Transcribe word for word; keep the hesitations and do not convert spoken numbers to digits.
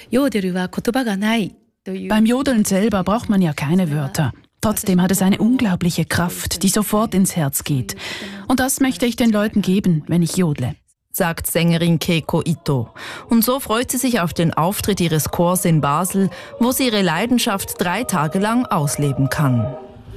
Beim Jodeln selber braucht man ja keine Wörter. Trotzdem hat es eine unglaubliche Kraft, die sofort ins Herz geht. Und das möchte ich den Leuten geben, wenn ich jodle, sagt Sängerin Keiko Ito. Und so freut sie sich auf den Auftritt ihres Chors in Basel, wo sie ihre Leidenschaft drei Tage lang ausleben kann.